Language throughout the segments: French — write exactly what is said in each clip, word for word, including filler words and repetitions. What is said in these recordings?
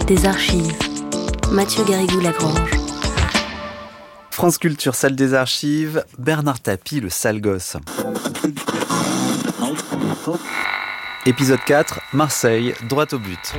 des archives. Mathieu Garrigou-Lagrange. France Culture, salle des archives, Bernard Tapie, le sale gosse. Épisode quatre, Marseille, droit au but.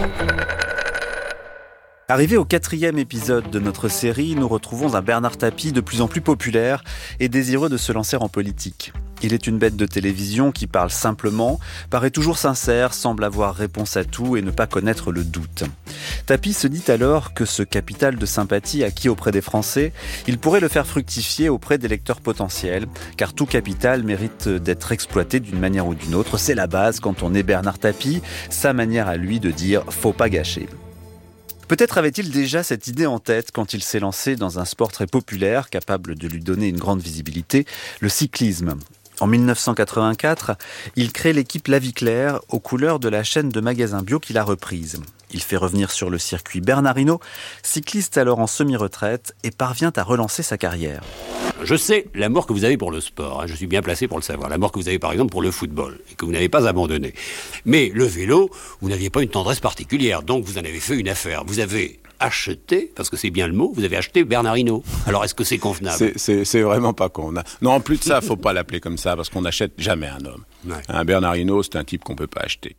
Arrivé au quatrième épisode de notre série, nous retrouvons un Bernard Tapie de plus en plus populaire et désireux de se lancer en politique. Il est une bête de télévision qui parle simplement, paraît toujours sincère, semble avoir réponse à tout et ne pas connaître le doute. Tapie se dit alors que ce capital de sympathie acquis auprès des Français, il pourrait le faire fructifier auprès des lecteurs potentiels, car tout capital mérite d'être exploité d'une manière ou d'une autre. C'est la base quand on est Bernard Tapie, sa manière à lui de dire « faut pas gâcher ». Peut-être avait-il déjà cette idée en tête quand il s'est lancé dans un sport très populaire, capable de lui donner une grande visibilité, le cyclisme. En mille neuf cent quatre-vingt-quatre, il crée l'équipe La Vie Claire aux couleurs de la chaîne de magasins bio qu'il a reprise. Il fait revenir sur le circuit Bernard Hinault, cycliste alors en semi-retraite, et parvient à relancer sa carrière. Je sais l'amour que vous avez pour le sport, hein, je suis bien placé pour le savoir. L'amour que vous avez par exemple pour le football, et que vous n'avez pas abandonné. Mais le vélo, vous n'aviez pas une tendresse particulière, donc vous en avez fait une affaire. Vous avez acheté, parce que c'est bien le mot, vous avez acheté Bernard Hinault. Alors est-ce que c'est convenable ? c'est, c'est, c'est vraiment pas con. Non, en plus de ça, faut pas l'appeler comme ça, parce qu'on n'achète jamais un homme. Ouais. Un Bernard Hinault, c'est un type qu'on peut pas acheter.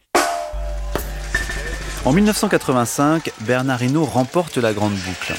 En mille neuf cent quatre-vingt-cinq, Bernard Hinault remporte la grande boucle.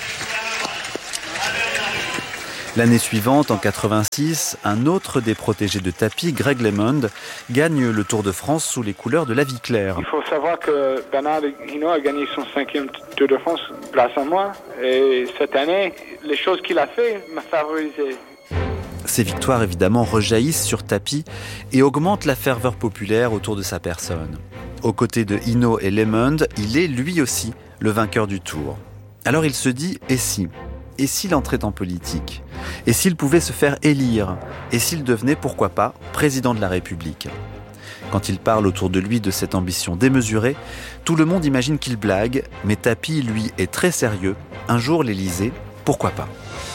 L'année suivante, en quatre-vingt-six, un autre des protégés de Tapie, Greg LeMond, gagne le Tour de France sous les couleurs de La Vie Claire. Il faut savoir que Bernard Hinault a gagné son cinquième Tour de France grâce à moi. Et cette année, les choses qu'il a fait m'ont favorisé. Ces victoires, évidemment, rejaillissent sur Tapie et augmentent la ferveur populaire autour de sa personne. Aux côtés de Hinault et LeMond, il est lui aussi le vainqueur du Tour. Alors il se dit, et si ? Et s'il entrait en politique ? Et s'il pouvait se faire élire ? Et s'il devenait, pourquoi pas, président de la République ? Quand il parle autour de lui de cette ambition démesurée, tout le monde imagine qu'il blague, mais Tapie, lui, est très sérieux. Un jour, l'Élysée, pourquoi pas ?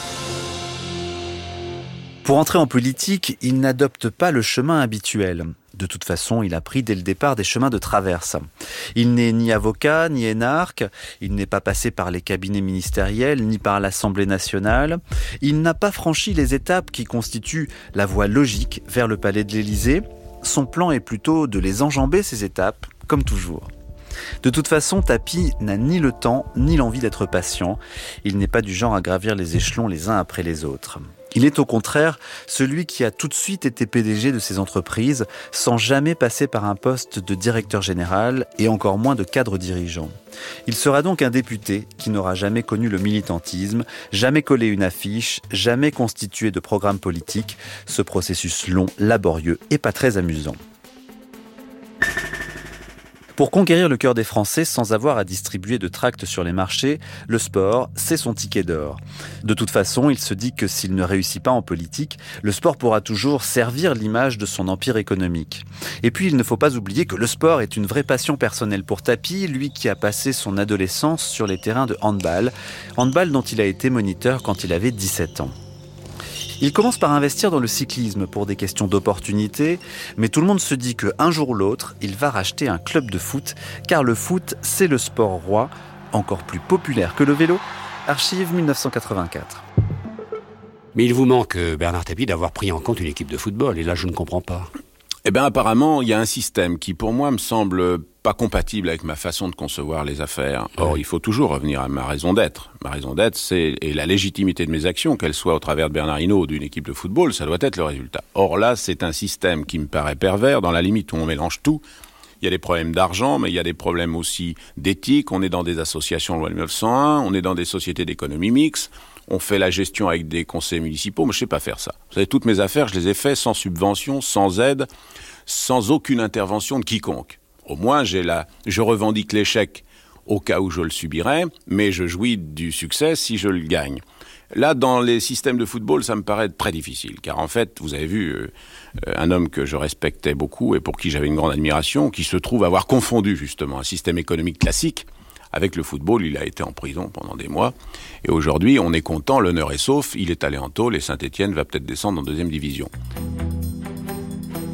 Pour entrer en politique, il n'adopte pas le chemin habituel. De toute façon, il a pris dès le départ des chemins de traverse. Il n'est ni avocat, ni énarque, il n'est pas passé par les cabinets ministériels, ni par l'Assemblée nationale. Il n'a pas franchi les étapes qui constituent la voie logique vers le palais de l'Élysée. Son plan est plutôt de les enjamber, ces étapes, comme toujours. De toute façon, Tapie n'a ni le temps, ni l'envie d'être patient. Il n'est pas du genre à gravir les échelons les uns après les autres. Il est au contraire celui qui a tout de suite été P D G de ses entreprises sans jamais passer par un poste de directeur général et encore moins de cadre dirigeant. Il sera donc un député qui n'aura jamais connu le militantisme, jamais collé une affiche, jamais constitué de programme politique. Ce processus long, laborieux et pas très amusant. Pour conquérir le cœur des Français sans avoir à distribuer de tracts sur les marchés, le sport, c'est son ticket d'or. De toute façon, il se dit que s'il ne réussit pas en politique, le sport pourra toujours servir l'image de son empire économique. Et puis, il ne faut pas oublier que le sport est une vraie passion personnelle pour Tapie, lui qui a passé son adolescence sur les terrains de handball, handball dont il a été moniteur quand il avait dix-sept ans. Il commence par investir dans le cyclisme pour des questions d'opportunité, mais tout le monde se dit qu'un jour ou l'autre, il va racheter un club de foot, car le foot, c'est le sport roi, encore plus populaire que le vélo. Archive mille neuf cent quatre-vingt-quatre. Mais il vous manque, Bernard Tapie, d'avoir pris en compte une équipe de football, et là je ne comprends pas. Eh bien apparemment, il y a un système qui pour moi me semble pas compatible avec ma façon de concevoir les affaires. Or, il faut toujours revenir à ma raison d'être. Ma raison d'être, c'est et la légitimité de mes actions, qu'elles soient au travers de Bernard Hinault ou d'une équipe de football, ça doit être le résultat. Or là, c'est un système qui me paraît pervers, dans la limite où on mélange tout. Il y a des problèmes d'argent, mais il y a des problèmes aussi d'éthique. On est dans des associations loi mille neuf cent un, on est dans des sociétés d'économie mixte. On fait la gestion avec des conseils municipaux, mais je sais pas faire ça. Vous savez, toutes mes affaires, je les ai faites sans subvention, sans aide, sans aucune intervention de quiconque. Au moins, j'ai la, je revendique l'échec au cas où je le subirais, mais je jouis du succès si je le gagne. Là, dans les systèmes de football, ça me paraît très difficile, car en fait, vous avez vu euh, un homme que je respectais beaucoup et pour qui j'avais une grande admiration, qui se trouve avoir confondu justement un système économique classique avec le football. Il a été en prison pendant des mois, et aujourd'hui, on est content, l'honneur est sauf, il est allé en tôle et Saint-Étienne va peut-être descendre en deuxième division.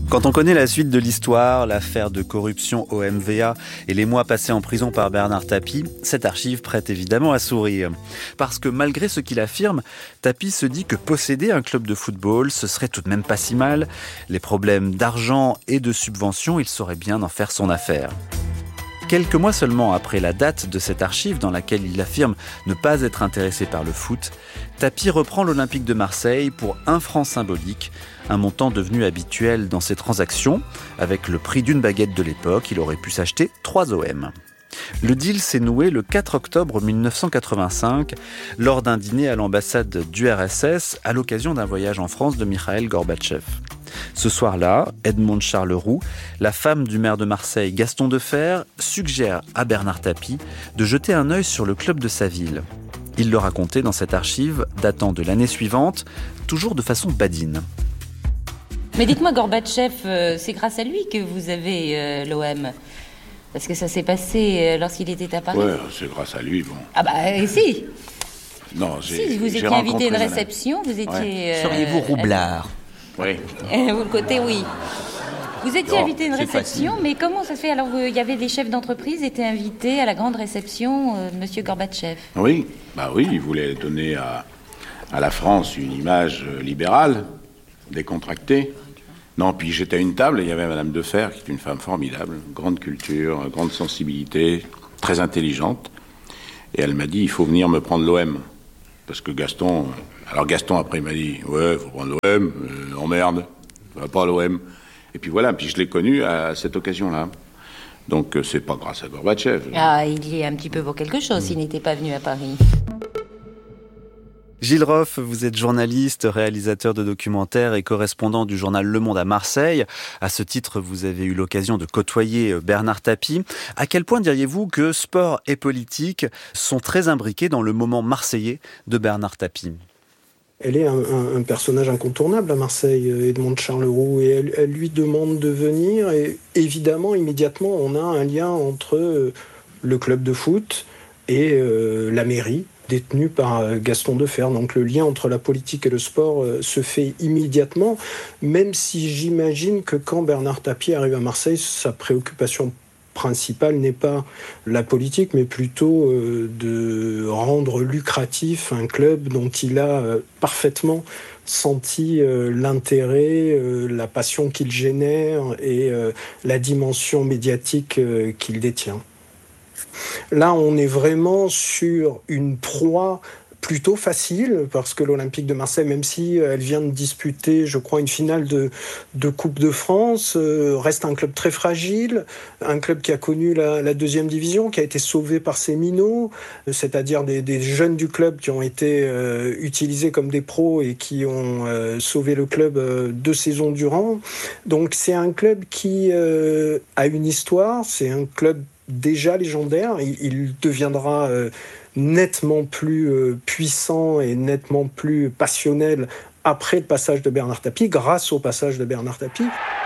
Quand on connaît la suite de l'histoire, l'affaire de corruption au M V A et les mois passés en prison par Bernard Tapie, cette archive prête évidemment à sourire. Parce que malgré ce qu'il affirme, Tapie se dit que posséder un club de football, ce serait tout de même pas si mal. Les problèmes d'argent et de subventions, il saurait bien en faire son affaire. Quelques mois seulement après la date de cette archive dans laquelle il affirme ne pas être intéressé par le foot, Tapie reprend l'Olympique de Marseille pour un franc symbolique, un montant devenu habituel dans ses transactions. Avec le prix d'une baguette de l'époque, il aurait pu s'acheter trois O M. Le deal s'est noué le quatre octobre mille neuf cent quatre-vingt-cinq lors d'un dîner à l'ambassade du R S S à l'occasion d'un voyage en France de Mikhaïl Gorbatchev. Ce soir-là, Edmond Charleroux, la femme du maire de Marseille, Gaston Defferre, suggère à Bernard Tapie de jeter un œil sur le club de sa ville. Il le racontait dans cette archive datant de l'année suivante, toujours de façon badine. Mais dites-moi, Gorbatchev, euh, c'est grâce à lui que vous avez euh, l'O M ? Parce que ça s'est passé euh, lorsqu'il était à Paris. Ouais, c'est grâce à lui, bon. Ah bah, euh, si. Non, j'ai Si, vous j'ai étiez invité à une rencontré réception, vous étiez... Ouais. euh, Seriez-vous roublard ? Oui. euh, Vous, le côté, oui. Vous étiez Non, invité à une c'est réception, mais comment ça se fait ? Alors, euh, il y avait des chefs d'entreprise étaient invités à la grande réception euh, de M. Gorbatchev. Oui, bah oui, il voulait donner à, à la France une image euh, libérale, décontractée. Non, puis j'étais à une table et il y avait Madame Defferre, qui est une femme formidable, grande culture, grande sensibilité, très intelligente. Et elle m'a dit, il faut venir me prendre l'O M. Parce que Gaston... Alors Gaston, après, il m'a dit, ouais, il faut prendre l'O M, euh, emmerde, ça va pas l'O M. Et puis voilà, puis je l'ai connu à cette occasion-là. Donc euh, c'est pas grâce à Gorbatchev. Ah, il y est un petit peu pour quelque chose s'il n'était pas venu à Paris. Gilles Roff, vous êtes journaliste, réalisateur de documentaires et correspondant du journal Le Monde à Marseille. À ce titre, vous avez eu l'occasion de côtoyer Bernard Tapie. À quel point diriez-vous que sport et politique sont très imbriqués dans le moment marseillais de Bernard Tapie ? Elle est un, un, un personnage incontournable à Marseille, Edmond Charleroux, et elle, elle lui demande de venir. Et évidemment, immédiatement, on a un lien entre le club de foot et euh, la mairie, détenue par Gaston Defferre. Donc le lien entre la politique et le sport euh, se fait immédiatement, même si j'imagine que quand Bernard Tapie arrive à Marseille, sa préoccupation principale n'est pas la politique, mais plutôt euh, de rendre lucratif un club dont il a euh, parfaitement senti euh, l'intérêt, euh, la passion qu'il génère et euh, la dimension médiatique euh, qu'il détient. Là, on est vraiment sur une proie plutôt facile, parce que l'Olympique de Marseille, même si elle vient de disputer, je crois, une finale de, de Coupe de France, euh, reste un club très fragile, un club qui a connu la, la deuxième division, qui a été sauvé par ses minots, c'est-à-dire des, des jeunes du club qui ont été euh, utilisés comme des pros et qui ont euh, sauvé le club euh, deux saisons durant. Donc c'est un club qui euh, a une histoire, c'est un club déjà légendaire, il, il deviendra euh, nettement plus euh, puissant et nettement plus passionnel après le passage de Bernard Tapie, grâce au passage de Bernard Tapie.